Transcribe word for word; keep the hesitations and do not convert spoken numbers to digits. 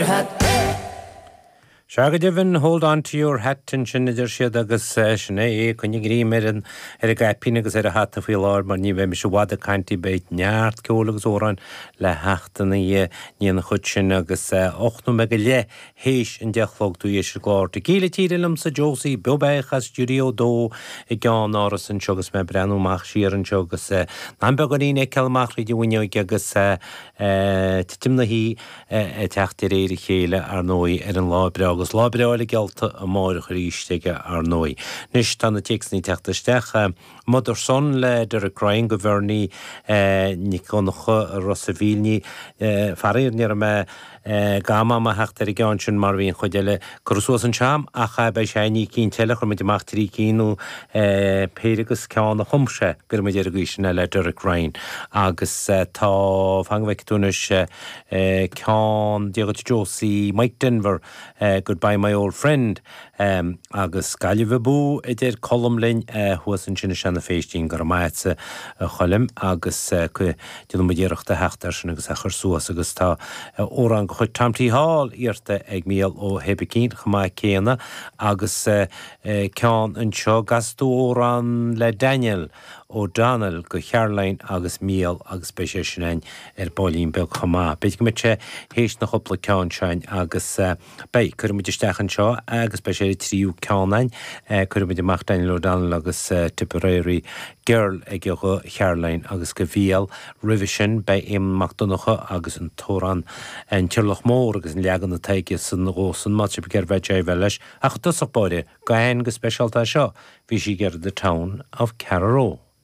hat. Shagadivan, hold on to your hat tension idir siad agus sinna é chunig grí merin ar a gaipín agus ar a hat a fhí lár mar ní bheith me se wad a caintí beit neart ceolalas óran le heachtainna é níana chud sin agus ochnú me go le héis an deachlog tú é se glár. Tá cíle tírilam sa Josie bebeichas Judio dó i gán áras an segus me brenúach siar an segus ná be go íine ceilmach rí dúine agus timna hí teachtar éir chéile ar nói ar an lábre agus lábreála gelta a máir chorísteige ar nói. Nis tanna teexní teachtasteach Mother son le der a crying governí ní concha Rosavílní farir níar me gama ma heachtar i gán sin mar bhíon chuideile chusúas an seam a cha bei séní cín teile chu muid amachtarí cíú péragus ceán a chumse gur muid ar a gúisina le der a crying agus tá fangveic túnis ceán Diagod Josie Mike Denver Goodbye My Old Friend um, agus Gallive bú idir columlin huas an sinna sena féistín gur maitse cholim agus chu dú muidirachta heachtar sin agus a chursúas agus tá órang chuid tamtí hall irte ag míal ó hebicín chumá céana agus ceán an seo gasú órán le Daniel ó Donald go chearlain agus míal agus spéisi sin ar bólín be chumá. Beit go mit sé héis na chopla ceán sein agus bei chur muid istechan seo agus be sé tríú ceánain chur muid amach Daniel ó Donald agus Tipperary Girl ag go chearlain agus go bhíal Revision bei im Macdonacha agus an tóran an Tirlach mór agus an leagan na taige san rósan mat se beger bheith bhe leis ach dusach báide go hen go specialtá seo bhí si gur the town of Carrow.